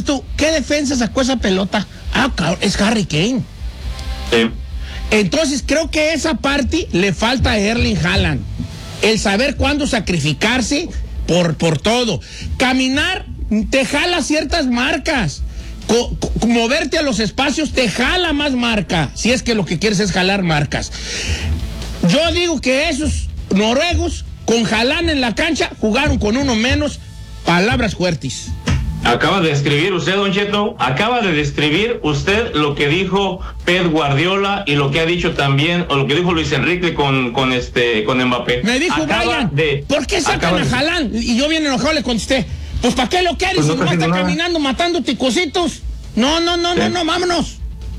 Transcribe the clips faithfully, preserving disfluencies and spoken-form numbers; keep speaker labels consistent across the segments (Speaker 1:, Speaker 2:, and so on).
Speaker 1: dices tú, ¿qué defensa sacó esa pelota? Ah, cabrón, es Harry Kane.
Speaker 2: Sí.
Speaker 1: Entonces creo que esa parte le falta a Erling Haaland. El saber cuándo sacrificarse por, por todo. Caminar te jala ciertas marcas. Co- co- moverte a los espacios te jala más marca. Si es que lo que quieres es jalar marcas. Yo digo que esos noruegos, con Haaland en la cancha, jugaron con uno menos. Palabras fuertes.
Speaker 2: Acaba de escribir usted, Don Cheto, acaba de describir usted lo que dijo Pep Guardiola y lo que ha dicho también, o lo que dijo Luis Enrique con, con este, con Mbappé.
Speaker 1: Me dijo
Speaker 2: Acaba
Speaker 1: Brian,
Speaker 2: de,
Speaker 1: ¿por qué sacan a
Speaker 2: de...
Speaker 1: Haaland? Y yo bien enojado le contesté, pues ¿para qué lo quieres?
Speaker 2: Pues no
Speaker 1: si nomás está
Speaker 2: nada.
Speaker 1: caminando matando ticositos. No, no, no,
Speaker 2: Sí.
Speaker 1: no, no, vámonos.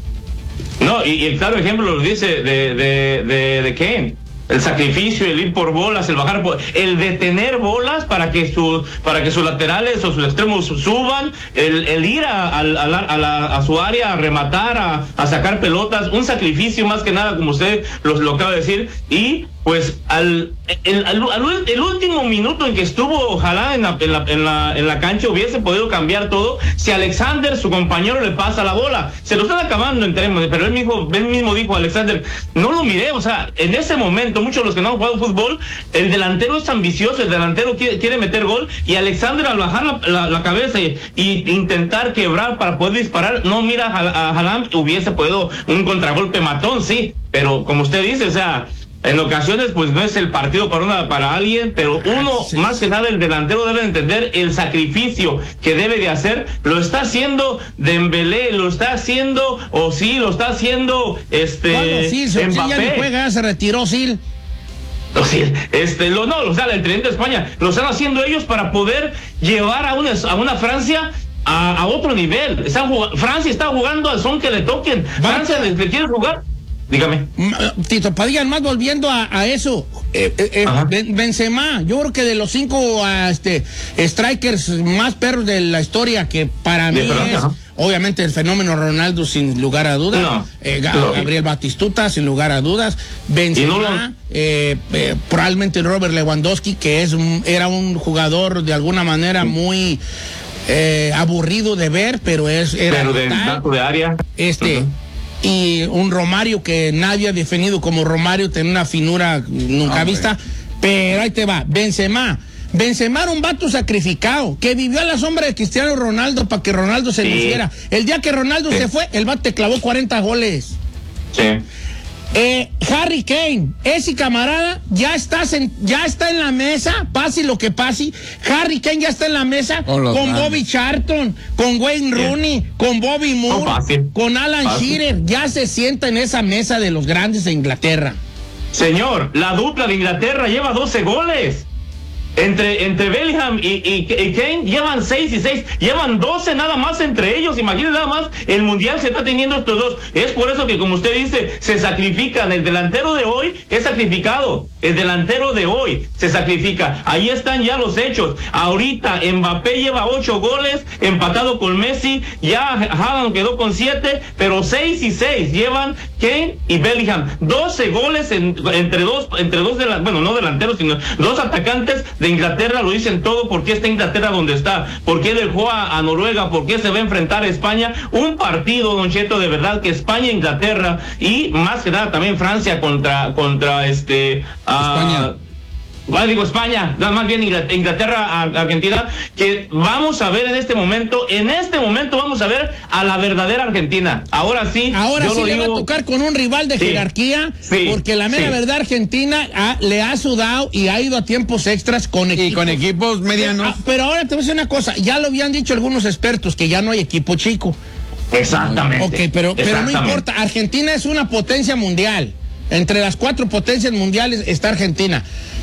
Speaker 2: No, y, y el claro ejemplo lo dice de, de, de, de Kane. El sacrificio, el ir por bolas, el bajar por, el detener bolas para que su, para que sus laterales o sus extremos suban, el, el ir a, a, a, la, a, la, a su área a rematar, a, a sacar pelotas, un sacrificio más que nada, como usted lo, lo acaba de decir, y pues al el, al, al, el último minuto en que estuvo Haaland en la, en, la, en, la, en la cancha hubiese podido cambiar todo si Alexander, su compañero, le pasa la bola. Se lo están acabando en términos, pero él mismo, él mismo dijo, Alexander, no lo miré, o sea, en ese momento, muchos de los que no han jugado fútbol, el delantero es ambicioso, el delantero quiere, quiere meter gol, y Alexander al bajar la, la, la cabeza y, y intentar quebrar para poder disparar, no mira a, a Haaland, hubiese podido un contragolpe matón, sí, pero como usted dice, o sea, en ocasiones pues no es el partido para una para alguien, pero uno, sí, más que nada el delantero debe entender el sacrificio que debe de hacer. Lo está haciendo Dembélé, lo está haciendo, o sí, lo está haciendo este
Speaker 1: bueno, sí, sí,
Speaker 2: Mbappé.
Speaker 1: Ya no juega, se retiró Sil.
Speaker 2: O sea, este, lo, no, o sea, el tridente de España lo están haciendo ellos para poder llevar a una, a una Francia a, a otro nivel. Están jugando, Francia está jugando al son que le toquen. Francia le, le quiere jugar. Dígame.
Speaker 1: Tito Padilla, más volviendo a, a eso, eh, eh, Benzema, yo creo que de los cinco uh, este, strikers más perros de la historia, que para mí es, ajá, obviamente el fenómeno Ronaldo sin lugar a dudas, no, eh, no. Gabriel Batistuta sin lugar a dudas, Benzema, no eh, eh, probablemente Robert Lewandowski, que es un, era un jugador de alguna manera muy eh, aburrido de ver, pero es era
Speaker 2: pero de tanto de área.
Speaker 1: Este uh-huh. Y un Romario que nadie ha definido como Romario, tiene una finura nunca oh, vista, pero ahí te va, Benzema. Benzema era un vato sacrificado, que vivió a la sombra de Cristiano Ronaldo para que Ronaldo se sí. luciera. El día que Ronaldo sí. se fue, el vato te clavó cuarenta goles.
Speaker 2: Sí.
Speaker 1: Eh, Harry Kane, ese camarada ya está, en, ya está en la mesa, pase lo que pase. Harry Kane ya está en la mesa con grandes. Bobby Charlton, con Wayne Rooney, sí. con Bobby Moore, no, con Alan fácil. Shearer. Ya se sienta en esa mesa de los grandes de Inglaterra.
Speaker 2: Señor, la dupla de Inglaterra lleva doce goles. Entre, entre Bellingham y, y, y Kane llevan seis y seis, llevan doce nada más entre ellos. Imagínense nada más, el mundial se está teniendo estos dos. Es por eso que, como usted dice, se sacrifican. El delantero de hoy es sacrificado. El delantero de hoy se sacrifica. Ahí están ya los hechos. Ahorita Mbappé lleva ocho goles, empatado con Messi. Ya Haaland quedó con siete, pero seis y seis llevan Kane y Bellingham. doce goles en, entre dos, entre dos de la, bueno, no delanteros, sino dos atacantes de Inglaterra. Lo dicen todo. ¿Por qué está Inglaterra donde está? ¿Por qué dejó a, a Noruega? ¿Por qué se va a enfrentar a España? Un partido, Don Cheto, de verdad que España, Inglaterra y más que nada también Francia contra contra este
Speaker 1: España.
Speaker 2: Uh, Bueno, digo España, más bien Inglaterra, Argentina, que vamos a ver en este momento, en este momento vamos a ver a la verdadera Argentina. Ahora sí.
Speaker 1: Ahora sí le digo, va a tocar con un rival de sí, jerarquía, sí, porque la mera sí. verdad Argentina ha, le ha sudado y ha ido a tiempos extras con equipos.
Speaker 3: Y con equipos medianos.
Speaker 1: Ah, pero ahora te voy a decir una cosa, ya lo habían dicho algunos expertos, que ya no hay equipo chico.
Speaker 2: Exactamente.
Speaker 1: Ok, pero, pero no importa, Argentina es una potencia mundial. Entre las cuatro potencias mundiales está Argentina.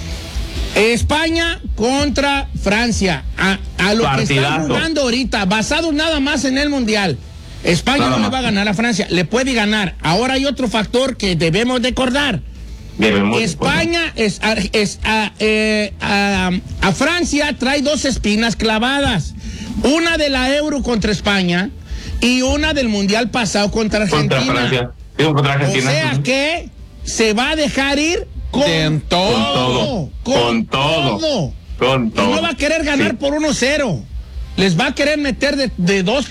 Speaker 1: España contra Francia, a, a lo Partidazo. que están jugando ahorita, basado nada más en el mundial. España nada no más. le va a ganar a Francia, le puede ganar. Ahora hay otro factor que debemos recordar. Debemos España es, es a, eh, a, a Francia trae dos espinas clavadas, una de la Euro contra España y una del mundial pasado contra Argentina.
Speaker 2: Contra Francia. Contra Argentina.
Speaker 1: O sea que se va a dejar ir Con todo,
Speaker 2: con, con todo,
Speaker 1: todo,
Speaker 2: con todo.
Speaker 1: Y no va a querer ganar sí. por uno cero. Les va a querer meter de, de dos